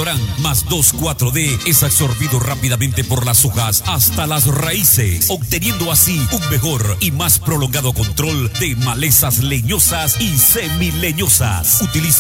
Gran más 2 4D es absorbido rápidamente por las hojas hasta las raíces, obteniendo así un mejor y más prolongado control de malezas leñosas y semileñosas. Utilice